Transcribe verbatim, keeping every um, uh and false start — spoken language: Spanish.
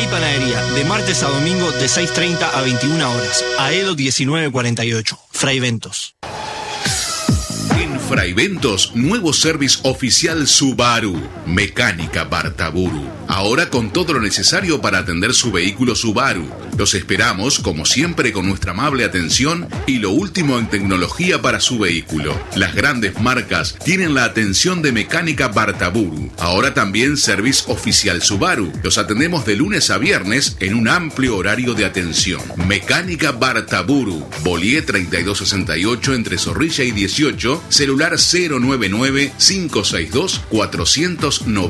y panadería, de martes a domingo de seis treinta a veintiuna horas. Aedo diecinueve cuarenta y ocho, Fraiventos. En Fraiventos, nuevo service oficial Subaru, Mecánica Bartaburu. Ahora con todo lo necesario para atender su vehículo Subaru. Los esperamos, como siempre, con nuestra amable atención y lo último en tecnología para su vehículo. Las grandes marcas tienen la atención de Mecánica Bartaburu. Ahora también service oficial Subaru. Los atendemos de lunes a viernes en un amplio horario de atención. Mecánica Bartaburu, Bolíe treinta y dos sesenta y ocho entre Zorrilla y dieciocho, celular cero nueve nueve, cinco seis dos, cuatro nueve.